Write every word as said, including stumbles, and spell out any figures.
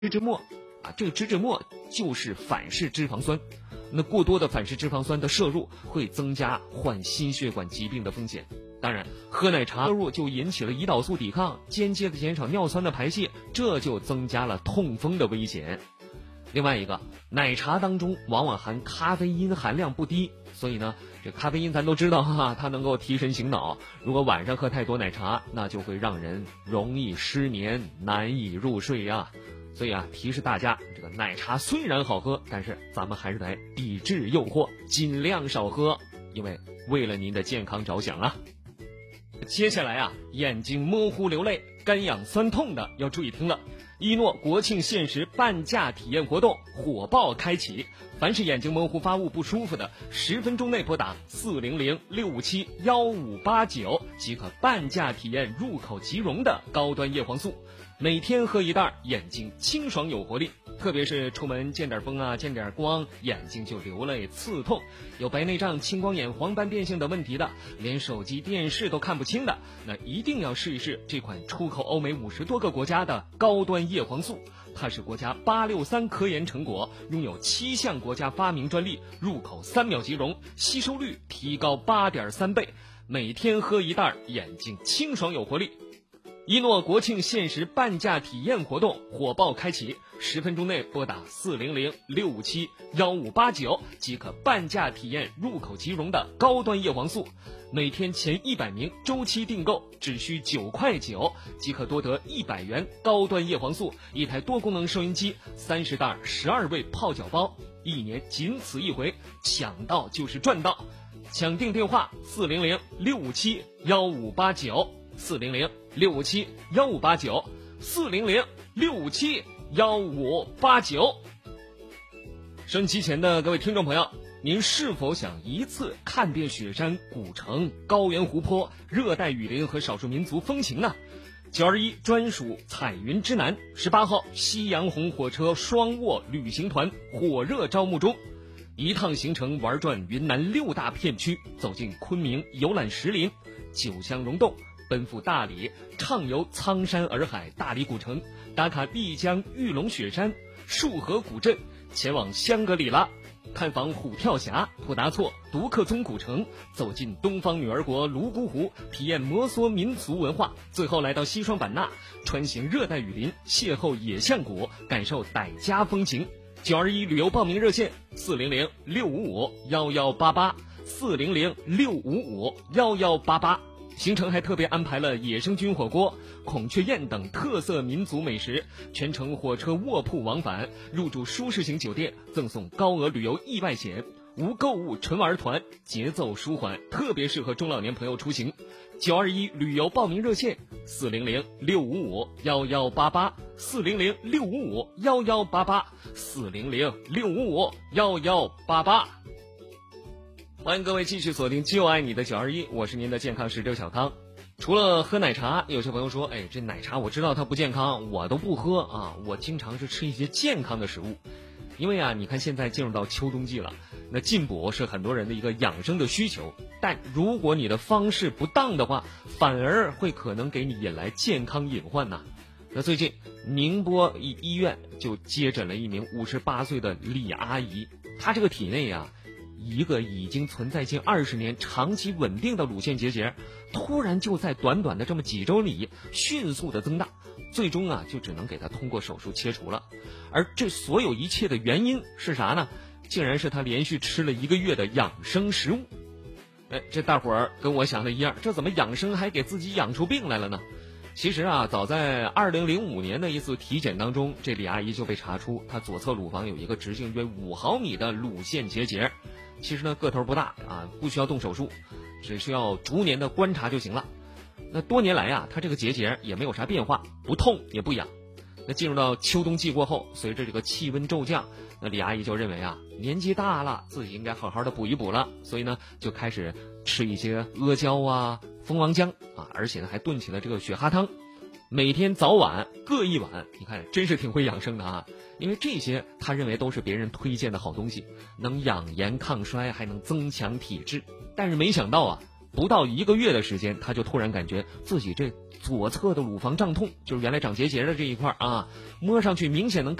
脂质末啊，这个脂质末就是反式脂肪酸。那过多的反式脂肪酸的摄入会增加患心血管疾病的风险。当然，喝奶茶摄入就引起了胰岛素抵抗，间接的减少尿酸的排泄，这就增加了痛风的危险。另外一个，奶茶当中往往含咖啡因含量不低，所以呢，这咖啡因咱都知道哈，它能够提神醒脑。如果晚上喝太多奶茶，那就会让人容易失眠，难以入睡呀。所以啊，提示大家，这个奶茶虽然好喝，但是咱们还是得抵制诱惑，尽量少喝，因为为了您的健康着想啊。接下来啊，眼睛模糊流泪、干痒酸痛的要注意听了。一诺国庆限时半价体验活动火爆开启，凡是眼睛模糊发物不舒服的，十分钟内拨打四零零六五七幺五八九即可半价体验入口即溶的高端叶黄素。每天喝一袋，眼睛清爽有活力。特别是出门见点风啊，见点光，眼睛就流泪刺痛。有白内障、青光眼、黄斑变性等问题的，连手机、电视都看不清的，那一定要试一试这款出口欧美五十多个国家的高端叶黄素。它是国家八六三科研成果，拥有七项国家发明专利，入口三秒即溶，吸收率提高八点三倍。每天喝一袋，眼睛清爽有活力。一诺国庆限时半价体验活动火爆开启，十分钟内拨打四零零六五七幺五八九即可半价体验入口即溶的高端叶黄素。每天前一百名周期订购只需九块九，即可多得一百元高端叶黄素、一台多功能收音机、三十袋十二味泡脚包，一年仅此一回，抢到就是赚到。抢订电话四零零六五七幺五八九。四零零六五七幺五八九，四零零六五七幺五八九。收音机前的各位听众朋友，您是否想一次看遍雪山、古城、高原、湖泊、热带雨林和少数民族风情呢？九二一专属彩云之南，十八号夕阳红火车双卧旅行团火热招募中。一趟行程玩转云南六大片区，走进昆明游览石林、九乡溶洞，奔赴大理，畅游苍山洱海大理古城，打卡丽江玉龙雪山、束河古镇，前往香格里拉，看访虎跳峡、普达措、独克宗古城，走进东方女儿国泸沽湖，体验摩梭民族文化，最后来到西双版纳，穿行热带雨林，邂逅野象谷，感受傣家风情。九二一旅游报名热线四零零六五五幺幺八八，四零零六五五幺幺八八。行程还特别安排了野生菌火锅、孔雀宴等特色民族美食，全程火车卧铺往返，入住舒适型酒店，赠送高额旅游意外险，无购物纯玩团，节奏舒缓，特别适合中老年朋友出行。九二一旅游报名热线四零零六五五幺幺八八，四零零六五五幺幺八八，四零零六五五幺幺八八。欢迎各位继续锁定就爱你的九二一，我是您的健康使者小康。除了喝奶茶，有些朋友说，哎，这奶茶我知道它不健康，我都不喝啊，我经常是吃一些健康的食物。因为啊，你看现在进入到秋冬季了，那进补是很多人的一个养生的需求，但如果你的方式不当的话，反而会可能给你引来健康隐患呐。那最近宁波医医院就接诊了一名五十八岁的李阿姨，她这个体内啊，一个已经存在近二十年、长期稳定的乳腺结节，突然就在短短的这么几周里迅速的增大，最终啊就只能给他通过手术切除了。而这所有一切的原因是啥呢？竟然是他连续吃了一个月的养生食物。哎，这大伙儿跟我想的一样，这怎么养生还给自己养出病来了呢？其实啊，早在二零零五年的一次体检当中，这李阿姨就被查出她左侧乳房有一个直径约五毫米的乳腺结节。其实呢，个头不大啊，不需要动手术，只需要逐年的观察就行了。那多年来啊，她这个结节也没有啥变化，不痛也不痒。那进入到秋冬季过后，随着这个气温骤降，那李阿姨就认为啊，年纪大了，自己应该好好的补一补了，所以呢，就开始吃一些阿胶啊、蜂王浆啊，而且呢还炖起了这个雪蛤汤，每天早晚各一碗。你看，真是挺会养生的啊！因为这些他认为都是别人推荐的好东西，能养颜抗衰，还能增强体质。但是没想到啊， 不到一个月的时间，他就突然感觉自己这左侧的乳房胀痛，就是原来长结节的这一块啊，摸上去明显能